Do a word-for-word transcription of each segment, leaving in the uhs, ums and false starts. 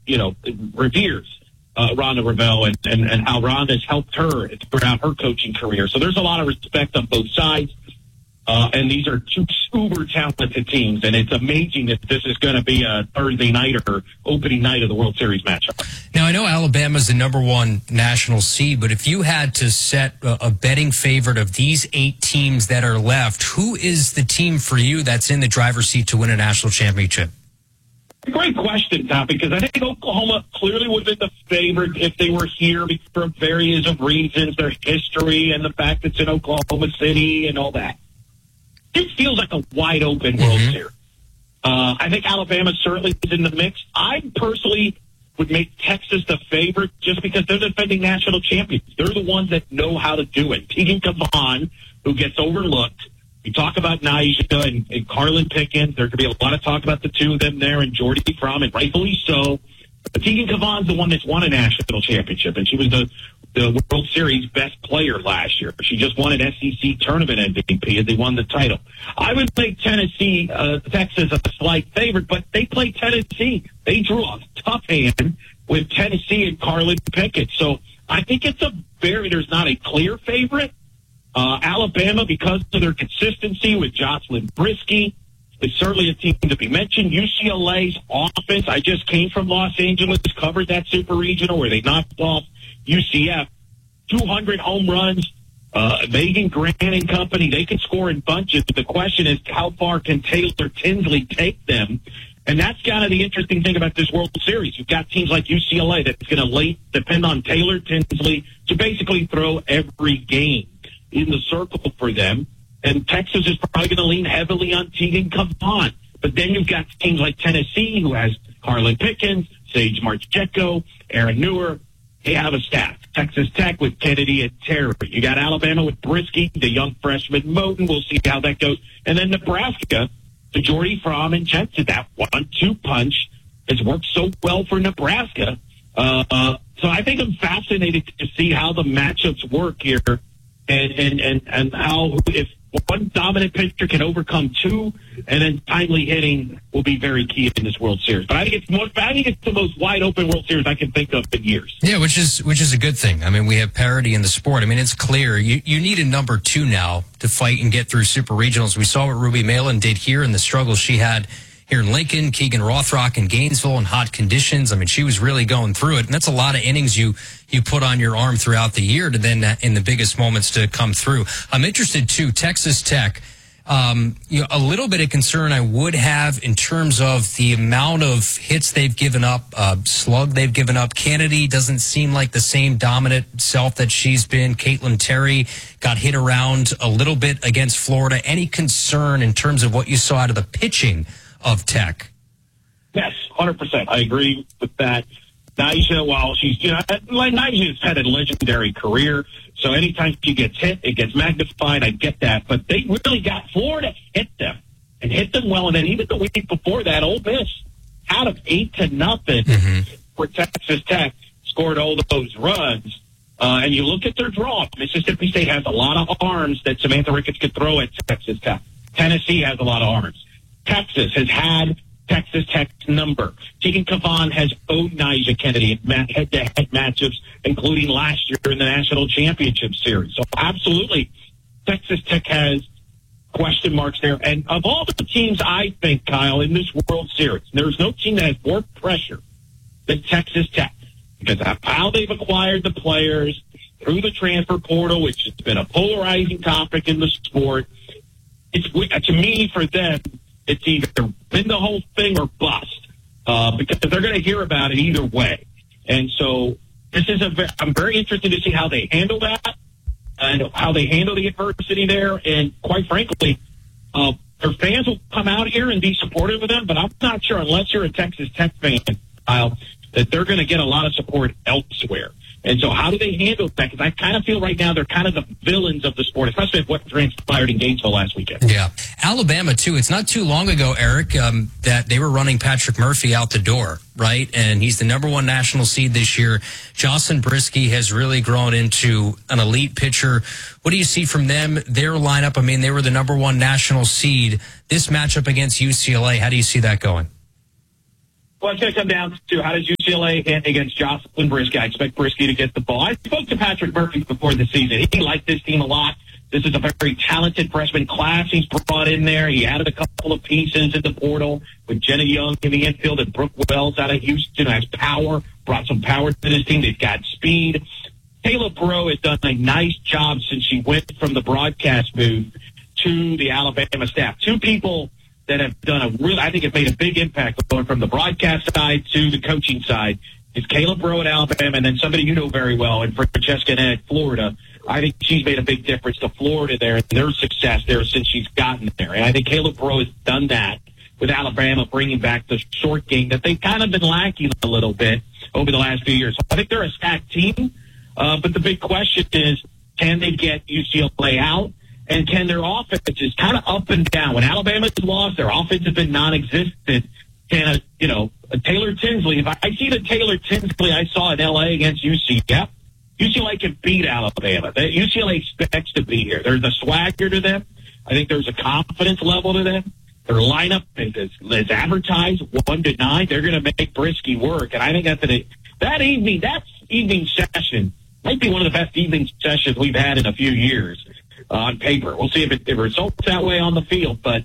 you know, reveres uh, Rhonda Revelle and, and, and how Rhonda's helped her throughout her coaching career. So there's a lot of respect on both sides. Uh, and these are two uber talented teams, and it's amazing that this is going to be a Thursday night or opening night of the World Series matchup. Now, I know Alabama's the number one national seed, but if you had to set a, a betting favorite of these eight teams that are left, who is the team for you that's in the driver's seat to win a national championship? Great question, Tom, because I think Oklahoma clearly would have been the favorite if they were here for various of reasons, their history and the fact it's in Oklahoma City and all that. This feels like a wide-open World mm-hmm. Series. Uh, I think Alabama certainly is in the mix. I personally would make Texas the favorite just because they're the defending national champions. They're the ones that know how to do it. Keegan Kavon, who gets overlooked. We talk about Nyjah and, and Carlin Pickens. There could be a lot of talk about the two of them there, and Jordy Fromm, and rightfully so. But Keegan Kavon's the one that's won a national championship, and she was the the World Series best player last year. She just won an S E C tournament M V P, and they won the title. I would make Tennessee, uh, Texas a slight favorite, but they play Tennessee. They drew a tough hand with Tennessee and Carlin Pickett. So I think it's a very, there's not a clear favorite. Uh, Alabama, because of their consistency with Jocelyn Brisky, is certainly a team to be mentioned. U C L A's offense, I just came from Los Angeles, covered that super regional where they knocked off U C F. two hundred home runs. Uh, Megan Grant and company, they can score in bunches. But the question is, how far can Taylor Tinsley take them? And that's kind of the interesting thing about this World Series. You've got teams like U C L A that's going to late depend on Taylor Tinsley to basically throw every game in the circle for them. And Texas is probably going to lean heavily on Keegan Kavon. But then you've got teams like Tennessee, who has Carlin Pickens, Sage Marcheco, Aaron Newer. They have a staff. Texas Tech with Kennedy and Terry. You got Alabama with Brisky, the young freshman Moten. We'll see how that goes. And then Nebraska, the Jordy Fromm and Jensen. That one two punch has worked so well for Nebraska. Uh, uh, so I think I'm fascinated to see how the matchups work here, and and and, and how if one dominant pitcher can overcome two, and then timely hitting will be very key in this World Series. But I think it's most, I think it's the most wide open World Series I can think of in years. Yeah, which is which is a good thing. I mean, we have parity in the sport. I mean, it's clear you you need a number two now to fight and get through super regionals. We saw what Ruby Malin did here and the struggles she had here in Lincoln, Keegan Rothrock in Gainesville in hot conditions. I mean, she was really going through it, and that's a lot of innings you you put on your arm throughout the year to then uh, in the biggest moments to come through. I'm interested too, Texas Tech. Um, you know, a little bit of concern I would have in terms of the amount of hits they've given up, uh, slug they've given up. Kennedy doesn't seem like the same dominant self that she's been. Caitlin Terry got hit around a little bit against Florida. Any concern in terms of what you saw out of the pitching of Tech? Yes, one hundred percent. I agree with that. Nyjah, while she's, you know, Nyjah's had a legendary career, so anytime she gets hit, it gets magnified. I get that. But they really got Florida hit them and hit them well. And then even the week before that, Ole Miss, out of eight to nothing, mm-hmm. where Texas Tech scored all those runs. Uh, and you look at their draw, Mississippi State has a lot of arms that Samantha Ricketts could throw at Texas Tech. Tennessee has a lot of arms. Texas has had Texas Tech's number. Keegan Kavon has owed Nyjah Kennedy in head-to-head matchups, including last year in the National Championship Series. So absolutely, Texas Tech has question marks there. And of all the teams, I think, Kyle, in this World Series, there's no team that has more pressure than Texas Tech because of how they've acquired the players through the transfer portal, which has been a polarizing topic in the sport. It's, to me, for them, it's either win the whole thing or bust, uh, because they're going to hear about it either way. And so this is a very, I'm very interested to see how they handle that and how they handle the adversity there. And quite frankly, uh, their fans will come out here and be supportive of them, but I'm not sure, unless you're a Texas Tech fan, Kyle, that they're going to get a lot of support elsewhere. And so how do they handle that? Because I kind of feel right now they're kind of the villains of the sport, especially with what transpired in Gainesville last weekend. Yeah. Alabama, too. It's not too long ago, Eric, um, that they were running Patrick Murphy out the door, right? And he's the number one national seed this year. Jocelyn Brisky has really grown into an elite pitcher. What do you see from them, their lineup? I mean, they were the number one national seed. This matchup against U C L A, how do you see that going? Well, it's going to come down to how does U C L A hit against Jocelyn Brisky. I expect Brisky to get the ball. I spoke to Patrick Murphy before the season. He liked this team a lot. This is a very talented freshman class he's brought in there. He added a couple of pieces in the portal with Jenna Young in the infield and Brooke Wells out of Houston, who has power, brought some power to this team. They've got speed. Kayla Breaux has done a nice job since she went from the broadcast booth to the Alabama staff. Two people that have done a real, I think have made a big impact going from the broadcast side to the coaching side is Kayla Breaux at Alabama, and then somebody you know very well, and Francesca Nett at Florida. I think she's made a big difference to Florida there, and their success there since she's gotten there. And I think Kayla Breaux has done that with Alabama, bringing back the short game that they've kind of been lacking a little bit over the last few years. So I think they're a stacked team, uh, but the big question is, can they get U C L A out? And can their offense is kind of up and down? When Alabama's lost, their offense has been non-existent. Can, a, you know, a Taylor Tinsley, if I, I see the Taylor Tinsley I saw in L A against U C F, U C L A can beat Alabama. U C L A expects to be here. There's a swagger to them. I think there's a confidence level to them. Their lineup is, is advertised one to nine. They're going to make Brisky work. And I think that's an, that evening, that evening session might be one of the best evening sessions we've had in a few years. Uh, on paper. We'll see if it, if it results that way on the field, but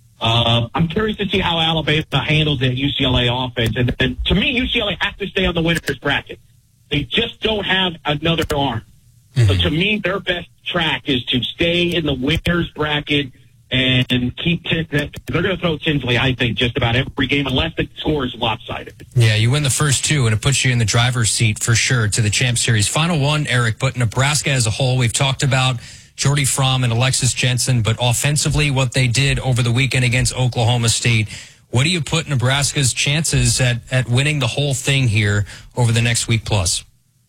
uh, I'm curious to see how Alabama handles that U C L A offense. And, and to me, U C L A has to stay on the winner's bracket. They just don't have another arm. Mm-hmm. So to me, their best track is to stay in the winner's bracket and keep t- they're going to throw Tinsley, I think, just about every game unless the score is lopsided. Yeah, you win the first two, and it puts you in the driver's seat for sure to the Champ Series. Final one, Eric, but Nebraska as a whole, we've talked about Jordy Fromm and Alexis Jensen, but offensively, what they did over the weekend against Oklahoma State, what do you put Nebraska's chances at, at winning the whole thing here over the next week plus?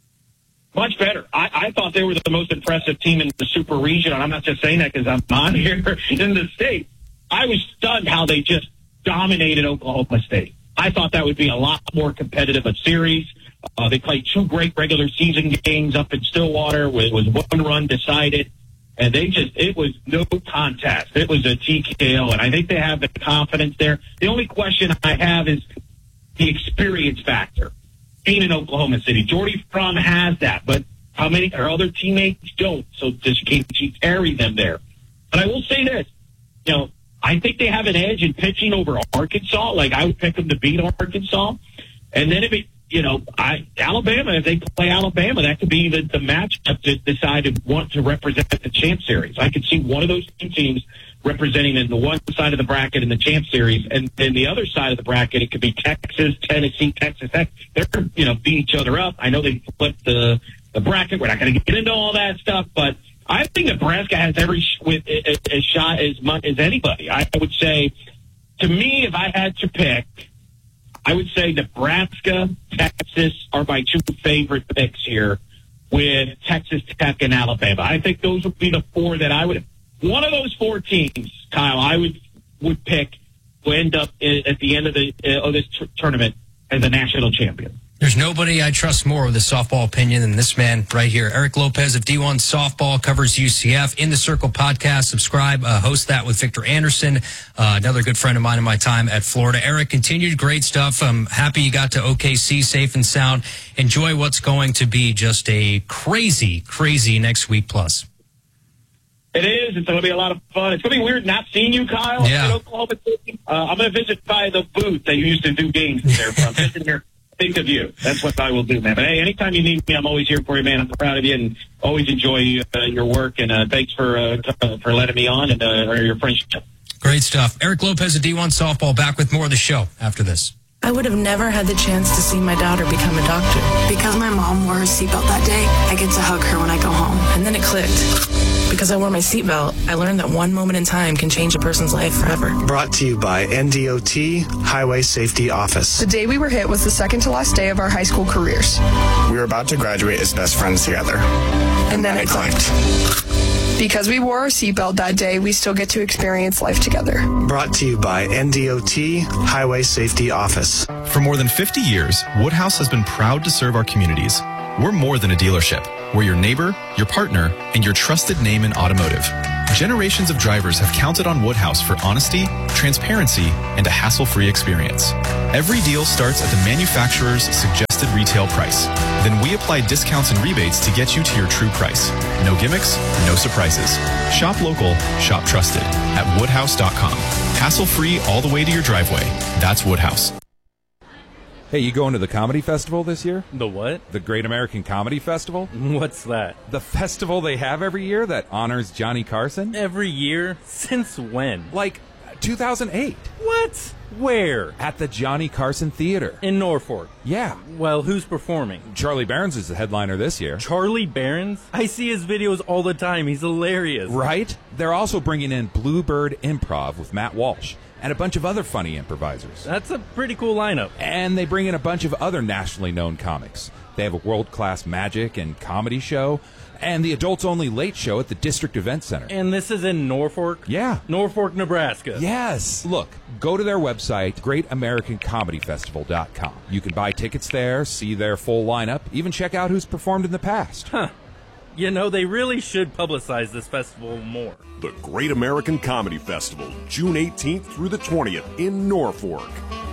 Much better. I, I thought they were the most impressive team in the Super Region, and I'm not just saying that because I'm on here in the state. I was stunned how they just dominated Oklahoma State. I thought that would be a lot more competitive a series. Uh, they played two great regular season games up in Stillwater. It was one run decided. And they just, it was no contest. It was a T K O, and I think they have the confidence there. The only question I have is the experience factor. Being in Oklahoma City, Jordy Fromm has that, but how many or other teammates don't? So does she, she carry them there? But I will say this, you know, I think they have an edge in pitching over Arkansas. Like, I would pick them to beat Arkansas. And then if it, you know, I, Alabama, if they play Alabama, that could be the, the matchup to decide to want to represent the Champ Series. I could see one of those two teams representing in the one side of the bracket in the Champ Series, and then the other side of the bracket, it could be Texas, Tennessee, Texas Tech. They're, you know, beat each other up. I know they flipped the, the bracket. We're not going to get into all that stuff, but I think Nebraska has every sh- with, a, a shot as much as anybody. I would say, to me, if I had to pick, I would say Nebraska, Texas are my two favorite picks here, with Texas Tech and Alabama. I think those would be the four that I would. One of those four teams, Kyle, I would would pick to end up at the end of the uh, of this t- tournament as a national champion. There's nobody I trust more with a softball opinion than this man right here. Eric Lopez of D one Softball, covers U C F. In the Circle podcast, subscribe, uh, host that with Victor Anderson, uh, another good friend of mine in my time at Florida. Eric, continued great stuff. I'm happy you got to O K C safe and sound. Enjoy what's going to be just a crazy, crazy next week plus. It is. It's going to be a lot of fun. It's going to be weird not seeing you, Kyle, yeah. in Oklahoma City. Uh, I'm going to visit by the booth that you used to do games there from. Sitting here. Think of you. That's what I will do, man. But hey, anytime you need me, I'm always here for you, man. I'm proud of you and always enjoy uh, your work. And uh, thanks for uh, t- for letting me on and uh, or your friendship. Great stuff. Eric Lopez of D one Softball, back with more of the show after this. I would have never had the chance to see my daughter become a doctor. Because my mom wore a seatbelt that day, I get to hug her when I go home. And then it clicked. Because I wore my seatbelt, I learned that one moment in time can change a person's life forever. Brought to you by N D O T Highway Safety Office. The day we were hit was the second to last day of our high school careers. We were about to graduate as best friends together. And, and then, then it clicked. clicked. Because we wore our seatbelt that day, we still get to experience life together. Brought to you by N D O T Highway Safety Office. For more than fifty years, Woodhouse has been proud to serve our communities. We're more than a dealership. We're your neighbor, your partner, and your trusted name in automotive. Generations of drivers have counted on Woodhouse for honesty, transparency, and a hassle-free experience. Every deal starts at the manufacturer's suggested retail price. Then we apply discounts and rebates to get you to your true price. No gimmicks, no surprises. Shop local, shop trusted at woodhouse dot com. Hassle-free all the way to your driveway. That's Woodhouse. Hey, you going to the comedy festival this year? The what? The Great American Comedy Festival? What's that? The festival they have every year that honors Johnny Carson? Every year? Since when? Like two thousand eight. What? Where? At the Johnny Carson Theater. In Norfolk? Yeah. Well, who's performing? Charlie Barons is the headliner this year. Charlie Barons? I see his videos all the time. He's hilarious. Right? They're also bringing in Bluebird Improv with Matt Walsh and a bunch of other funny improvisers. That's a pretty cool lineup. And they bring in a bunch of other nationally known comics. They have a world-class magic and comedy show, and the adults-only late show at the District Event Center. And this is in Norfolk? Yeah. Norfolk, Nebraska. Yes. Look, go to their website, great american comedy festival dot com. You can buy tickets there, see their full lineup, even check out who's performed in the past. Huh. You know, they really should publicize this festival more. The Great American Comedy Festival, June eighteenth through the twentieth in Norfolk.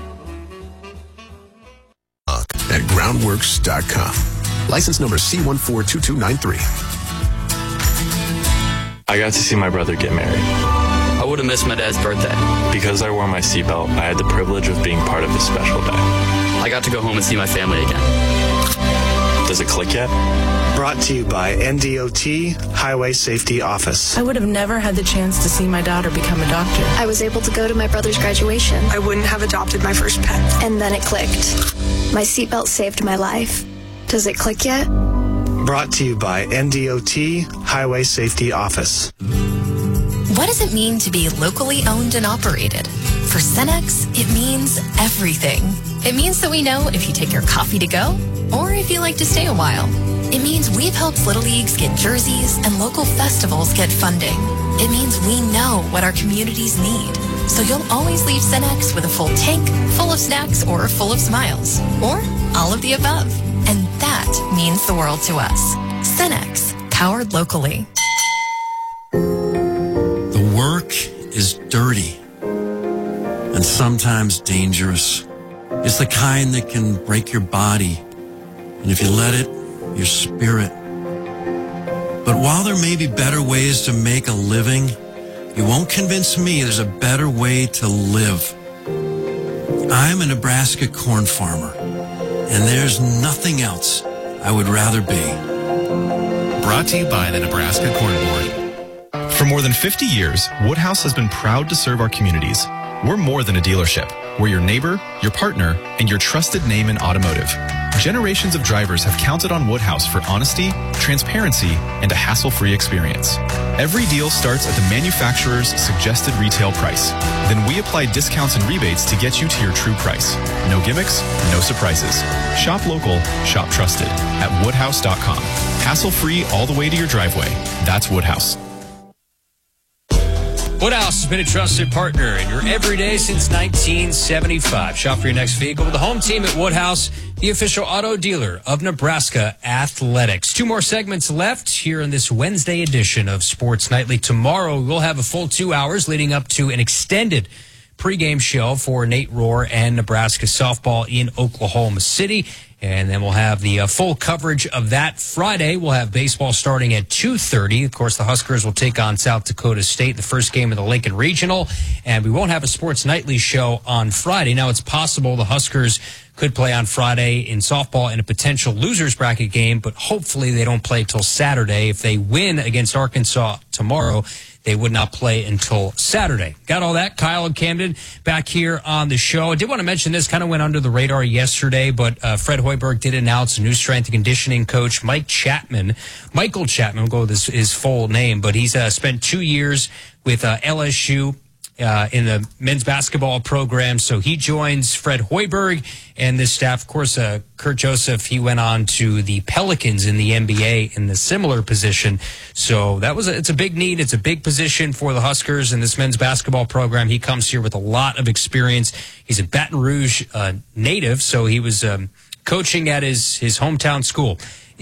At groundworks dot com. License number C one four two two nine three. I got to see my brother get married. I would have missed my dad's birthday. Because I wore my seatbelt, I had the privilege of being part of his special day. I got to go home and see my family again. Does it click yet? Brought to you by N D O T Highway Safety Office. I would have never had the chance to see my daughter become a doctor. I was able to go to my brother's graduation. I wouldn't have adopted my first pet. And then it clicked. My seatbelt saved my life. Does it click yet? Brought to you by N D O T Highway Safety Office. What does it mean to be locally owned and operated? For Cenex, it means everything. It means that we know if you take your coffee to go or if you like to stay a while. It means we've helped Little Leagues get jerseys and local festivals get funding. It means we know what our communities need. So you'll always leave Cenex with a full tank, full of snacks, or full of smiles. Or all of the above. And that means the world to us. Cenex, powered locally. The work is dirty and sometimes dangerous. It's the kind that can break your body, and if you let it, your spirit. But while there may be better ways to make a living, you won't convince me there's a better way to live. I'm a Nebraska corn farmer, and there's nothing else I would rather be. Brought to you by the Nebraska Corn Board. For more than fifty years, Woodhouse has been proud to serve our communities. We're more than a dealership. We're your neighbor, your partner, and your trusted name in automotive. Generations of drivers have counted on Woodhouse for honesty, transparency, and a hassle-free experience. Every deal starts at the manufacturer's suggested retail price. Then we apply discounts and rebates to get you to your true price. No gimmicks, no surprises. Shop local, shop trusted at woodhouse dot com. Hassle-free all the way to your driveway. That's Woodhouse. Woodhouse has been a trusted partner in your everyday since nineteen seventy-five. Shop for your next vehicle with the home team at Woodhouse, the official auto dealer of Nebraska Athletics. Two more segments left here in this Wednesday edition of Sports Nightly. Tomorrow, we'll have a full two hours leading up to an extended pregame show for Nate Rohr and Nebraska softball in Oklahoma City. And then we'll have the uh, full coverage of that Friday. We'll have baseball starting at two thirty. Of course, the Huskers will take on South Dakota State, the first game of the Lincoln Regional. And we won't have a Sports Nightly show on Friday. Now, it's possible the Huskers could play on Friday in softball in a potential loser's bracket game, but hopefully they don't play till Saturday. If they win against Arkansas tomorrow, they would not play until Saturday. Got all that? Kyle and Camden back here on the show. I did want to mention this, kind of went under the radar yesterday, but uh, Fred Hoiberg did announce a new strength and conditioning coach, Mike Chapman. Michael Chapman, we'll go with his, his full name, but he's uh, spent two years with uh, L S U uh, in the men's basketball program. So he joins Fred Hoiberg and this staff. Of course, uh, Kurt Joseph, he went on to the Pelicans in the N B A in the similar position. So that was a, it's a big need. It's a big position for the Huskers in this men's basketball program. He comes here with a lot of experience. He's a Baton Rouge uh, native, so he was um, coaching at his, his hometown school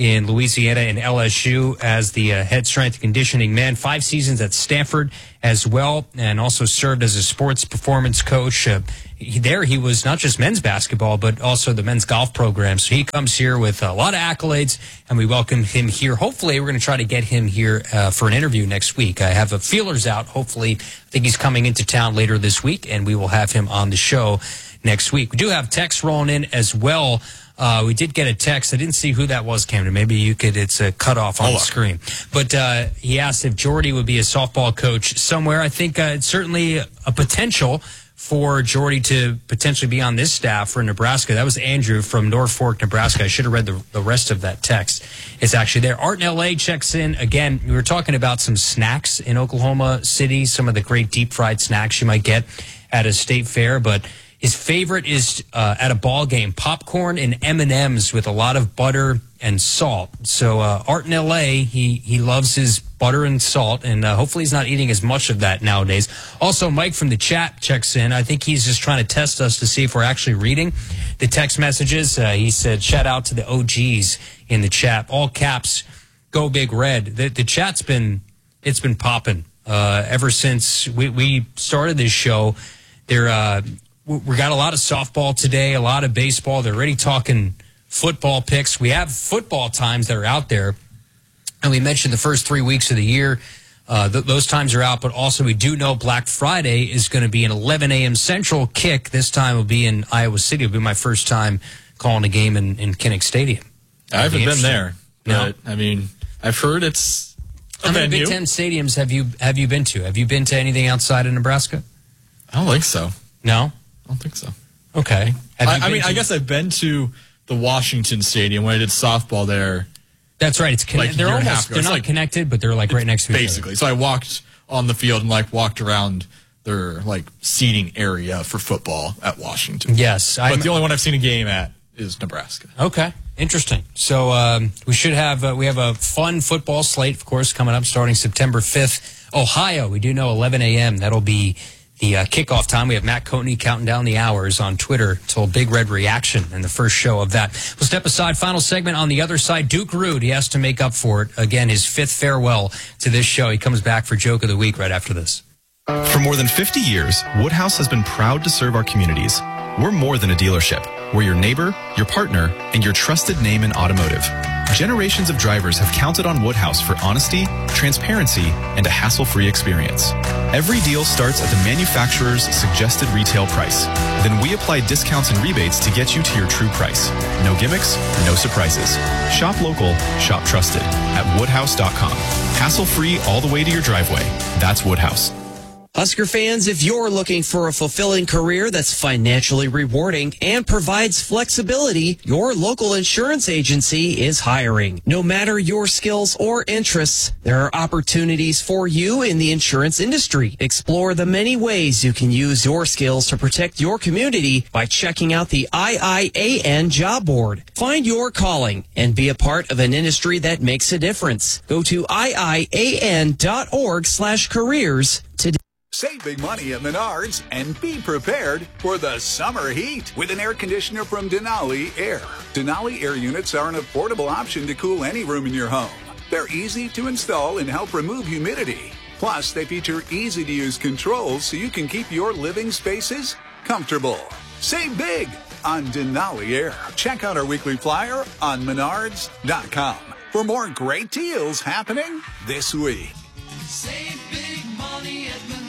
in Louisiana and L S U as the uh, head strength and conditioning man. Five seasons at Stanford as well, and also served as a sports performance coach. Uh, he, there he was not just men's basketball, but also the men's golf program. So he comes here with a lot of accolades, and we welcome him here. Hopefully, we're going to try to get him here uh, for an interview next week. I have a feelers out. Hopefully, I think he's coming into town later this week, and we will have him on the show next week. We do have texts rolling in as well. Uh, we did get a text. I didn't see who that was, Camden. Maybe you could, it's a cutoff on oh, the screen. But uh, he asked if Jordy would be a softball coach somewhere. I think uh, it's certainly a potential for Jordy to potentially be on this staff for Nebraska. That was Andrew from Norfolk, Nebraska. I should have read the, the rest of that text. It's actually there. Art in L A checks in. Again, we were talking about some snacks in Oklahoma City, some of the great deep fried snacks you might get at a state fair, but his favorite is uh, at a ball game, popcorn and M and M's with a lot of butter and salt. So uh, Art in L A, he, he loves his butter and salt, and uh, hopefully he's not eating as much of that nowadays. Also, Mike from the chat checks in. I think he's just trying to test us to see if we're actually reading the text messages. Uh, he said, shout out to the O Gs in the chat. All caps, go Big Red. The, the chat's been, it's been popping uh, ever since we, we started this show. They're... Uh, We got a lot of softball today, a lot of baseball. They're already talking football picks. We have football times that are out there. And we mentioned the first three weeks of the year. Uh, th- those times are out. But also we do know Black Friday is going to be an eleven a.m. Central kick. This time will be in Iowa City. It'll be my first time calling a game in, in Kinnick Stadium. I haven't been there. No. But, I mean, I've heard it's a How many venue. Big Ten stadiums have you, have you been to? Have you been to anything outside of Nebraska? I don't think so. No? I don't think so. Okay. Have I, you I mean, to- I guess I've been to the Washington Stadium when I did softball there. That's right. It's Like connected. a they're year and a half almost ago. they're It's not like- connected, but they're like right next to each Basically. So I walked on the field and like walked around their like seating area for football at Washington. Yes. But I'm- the only one I've seen a game at is Nebraska. Okay, interesting. So um, we should have uh, we have a fun football slate, of course, coming up starting September fifth. Ohio, we do know eleven a.m. That'll be the uh, kickoff time. We have Matt Coatney counting down the hours on Twitter till Big Red Reaction in the first show of that. We'll step aside. Final segment on the other side. Duke Rude, he has to make up for it. Again, his fifth farewell to this show. He comes back for Joke of the Week right after this. For more than fifty years, Woodhouse has been proud to serve our communities. We're more than a dealership. We're your neighbor, your partner, and your trusted name in automotive. Generations of drivers have counted on Woodhouse for honesty, transparency, and a hassle-free experience. Every deal starts at the manufacturer's suggested retail price. Then we apply discounts and rebates to get you to your true price. No gimmicks, no surprises. Shop local, shop trusted at woodhouse dot com. Hassle-free all the way to your driveway. That's Woodhouse. Husker fans, if you're looking for a fulfilling career that's financially rewarding and provides flexibility, your local insurance agency is hiring. No matter your skills or interests, there are opportunities for you in the insurance industry. Explore the many ways you can use your skills to protect your community by checking out the I I A N job board. Find your calling and be a part of an industry that makes a difference. Go to I I A N dot org slash careers today. Save big money at Menards and be prepared for the summer heat with an air conditioner from Denali Air. Denali Air units are an affordable option to cool any room in your home. They're easy to install and help remove humidity. Plus, they feature easy-to-use controls so you can keep your living spaces comfortable. Save big on Denali Air. Check out our weekly flyer on menards dot com for more great deals happening this week. Save big money at Menards.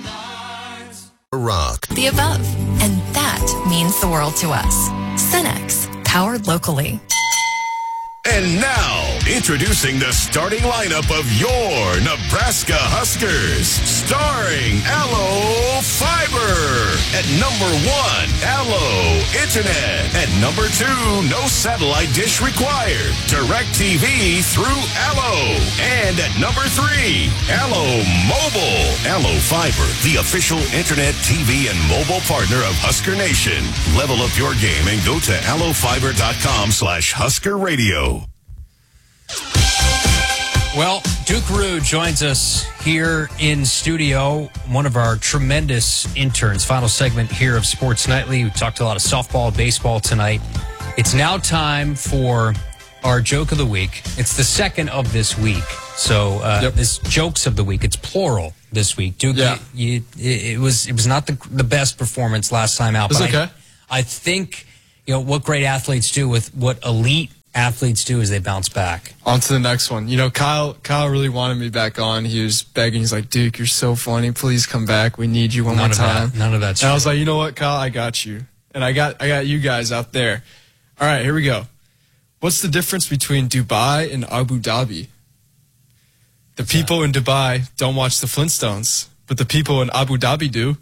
Rock. The above. And that means the world to us. Cenex, powered locally. And now, introducing the starting lineup of your Nebraska Huskers. Starring Allo Fiber. At number one, Allo Internet. At number two, no satellite dish required. DirecTV through Allo. And at number three, Allo Mobile. Allo Fiber, the official internet, T V, and mobile partner of Husker Nation. Level up your game and go to allo fiber dot com slash Husker Radio. Well, Duke Rude joins us here in studio, one of our tremendous interns. Final segment here of Sports Nightly. We talked a lot of softball, baseball tonight. It's now time for our joke of the week. It's the second of this week. So uh, Yep. this jokes of the week. It's plural this week. Duke, Yeah. you, you, it, it was it was not the the best performance last time out. It's but okay. I, I think you know what great athletes do with what elite athletes do is they bounce back. On to the next one. You know, Kyle Kyle really wanted me back on. He was begging. He's like, Duke, you're so funny. Please come back. We need you one None more of time. that. None of that's And I true. was like, you know what, Kyle? I got you. And I got I got you guys out there. All right, here we go. What's the difference between Dubai and Abu Dhabi? The people in Dubai don't watch the Flintstones, but the people in Abu Dhabi do.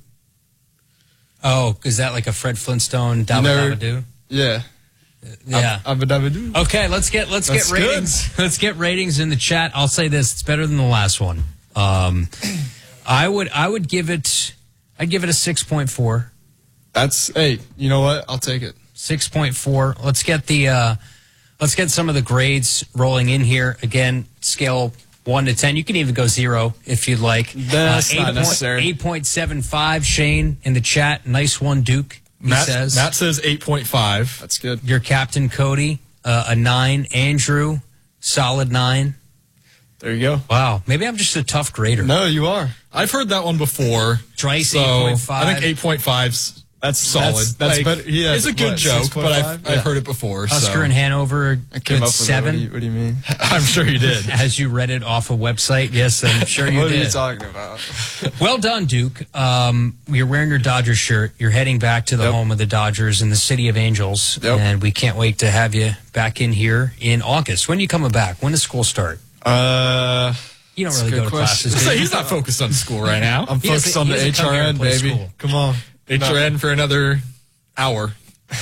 Oh, is that like a Fred Flintstone Dabba never- Dabba Doo? Yeah. Yeah. Abu Dhabi do. Okay, let's get let's That's get ratings. Let's get ratings in the chat. I'll say this: it's better than the last one. Um, I would I would give it I'd give it a six point four. That's hey, you know what? I'll take it. Six point four. Let's get the uh, let's get some of the grades rolling in here again. Scale one to ten. You can even go zero if you'd like. That's not eight necessary. Eight point seven five. Shane in the chat. Nice one, Duke. He Matt says. Matt says eight point five. That's good. Your captain Cody uh, a nine. Andrew solid nine. There you go. Wow. Maybe I'm just a tough grader. No, you are. I've heard that one before. Trice so eight point five. I think eight point five's That's solid. That's, that's Like, better. Yeah, it's a good what, joke, but I've, six point five? I've Yeah. heard it before. Husker so. and Hanover, I came good up with seven. It. What, do you, what do you mean? I'm sure you did. As you read it off a website, yes, I'm sure you what did. are you talking about? Well done, Duke. Um, you're wearing your Dodgers shirt. You're heading back to the Yep. home of the Dodgers in the City of Angels, Yep. and we can't wait to have you back in here in August. When are you coming back? When does school start? Uh, You don't that's a really good go to question. classes. do So you? he's not focused on school right now. I'm He focused doesn't- on he the doesn't H come R here to N, play baby. school. Come on. H R N for another hour.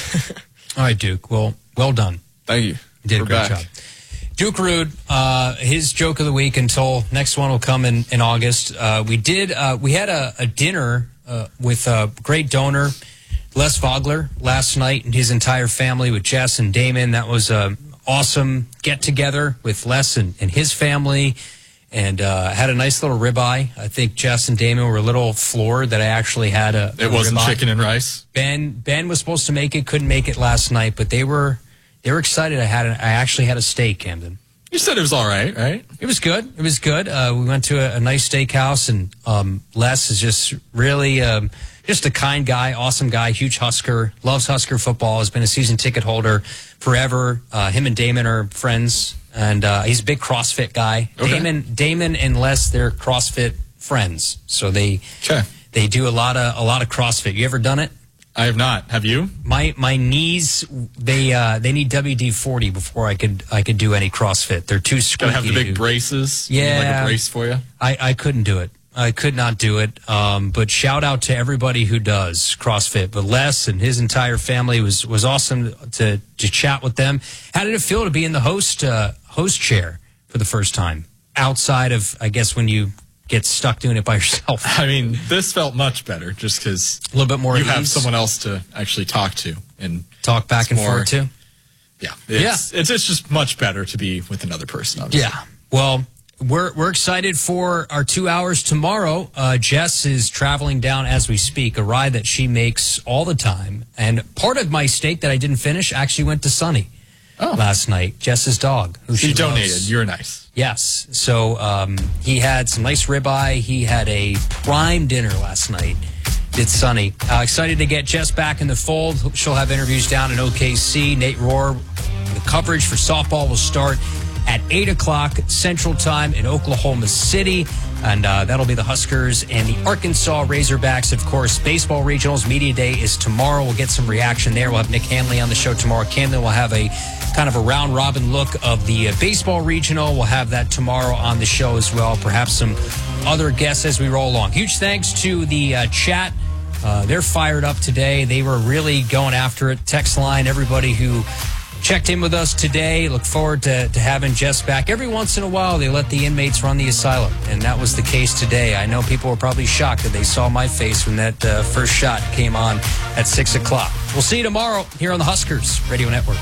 All right, Duke. Well, well done. Thank you. You did a We're great back. job. Duke Rude, uh, his joke of the week until next one will come in, in August. Uh, we did, uh, we had a, a dinner uh, with a great donor, Les Vogler, last night, and his entire family with Jess and Damon. That was a awesome get together with Les and, and his family, and uh, had a nice little ribeye. I think Jess and Damon were a little floored that I actually had a. It a wasn't ribeye. chicken and rice. Ben Ben was supposed to make it, couldn't make it last night, but they were they were excited. I had a, I actually had a steak, Camden. You said it was all right, right? It was good. It was good. Uh, we went to a, a nice steakhouse, and um, Les is just really um, just a kind guy, awesome guy, huge Husker, loves Husker football, has been a season ticket holder forever. Uh, him and Damon are friends, and uh, he's a big CrossFit guy. Okay. Damon, Damon and Les, they're CrossFit friends, so they Okay. they do a lot of a lot of CrossFit. You ever done it? I have not. Have you? My my knees they uh, they need W D forty before I could I could do any CrossFit. They're too squeaky. Gotta have the to big do. braces. You need, Yeah. Like a brace for you. I, I couldn't do it. I could not do it. Um, but shout out to everybody who does CrossFit. But Les and his entire family was was awesome to to chat with them. How did it feel to be in the host uh, host chair for the first time outside of I guess when you get stuck doing it by yourself? I mean, this felt much better just because A little bit more you at have ease. someone else to actually talk to and Talk back it's and more- forth too. Yeah, it's, it's it's just much better to be with another person. Obviously. Yeah. Well, we're we're excited for our two hours tomorrow. Uh, Jess is traveling down as we speak, a ride that she makes all the time. And part of my steak that I didn't finish actually went to Sonny Oh. last night, Jess's dog. Who He she donated. loves. You're nice. Yes. So um, he had some nice ribeye. He had a prime dinner last night. Did Sonny. Uh, excited to get Jess back in the fold. She'll have interviews down in O K C. Nate Rohr. The coverage for softball will start at eight o'clock Central Time in Oklahoma City. And uh, that'll be the Huskers and the Arkansas Razorbacks. Of course, baseball regionals. Media Day is tomorrow. We'll get some reaction there. We'll have Nick Hanley on the show tomorrow. Camden will have a kind of a round-robin look of the uh, baseball regional. We'll have that tomorrow on the show as well. Perhaps some other guests as we roll along. Huge thanks to the uh, chat. Uh, they're fired up today. They were really going after it. Text line, everybody who checked in with us today. Look forward to, to having Jess back. Every once in a while, they let the inmates run the asylum, and that was the case today. I know people were probably shocked that they saw my face when that uh, first shot came on at six o'clock. We'll see you tomorrow here on the Huskers Radio Network.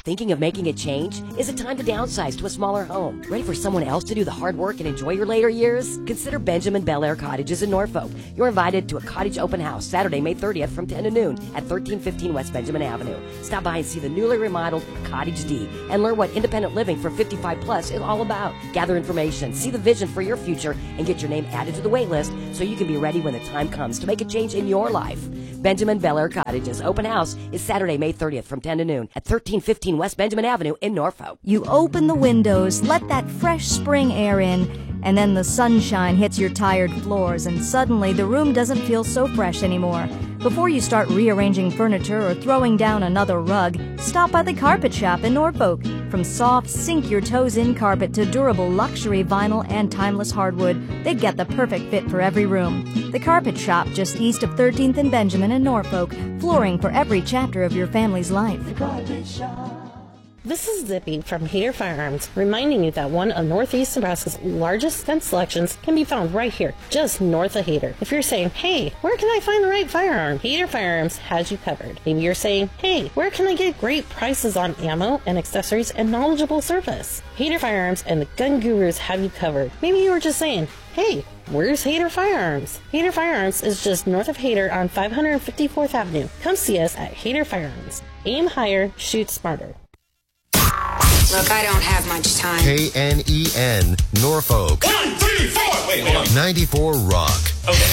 Thinking of making a change? Is it time to downsize to a smaller home? Ready for someone else to do the hard work and enjoy your later years? Consider Benjamin Bel Air Cottages in Norfolk. You're invited to a cottage open house Saturday, May thirtieth from ten to noon at thirteen fifteen West Benjamin Avenue. Stop by and see the newly remodeled Cottage D and learn what independent living for fifty-five plus is all about. Gather information, see the vision for your future, and get your name added to the wait list so you can be ready when the time comes to make a change in your life. Benjamin Bel Air Cottages open house is Saturday, May thirtieth from ten to noon at thirteen fifteen West Benjamin Avenue in Norfolk. You open the windows, let that fresh spring air in, and then the sunshine hits your tired floors, and suddenly the room doesn't feel so fresh anymore. Before you start rearranging furniture or throwing down another rug, stop by the Carpet Shop in Norfolk. From soft, sink-your-toes-in carpet to durable luxury vinyl and timeless hardwood, they get the perfect fit for every room. The Carpet Shop, just east of thirteenth and Benjamin in Norfolk, flooring for every chapter of your family's life. This is Zippy from Hader Firearms, reminding you that one of Northeast Nebraska's largest gun selections can be found right here, just north of Hader. If you're saying, hey, where can I find the right firearm? Hader Firearms has you covered. Maybe you're saying, hey, where can I get great prices on ammo and accessories and knowledgeable service? Hader Firearms and the Gun Gurus have you covered. Maybe you were just saying, hey, where's Hader Firearms? Hader Firearms is just north of Hader on five hundred fifty-fourth Avenue. Come see us at Hader Firearms. Aim higher, shoot smarter. Look, I don't have much time. K N E N, Norfolk. One, three, four. Wait, wait. ninety-four Rock. Okay.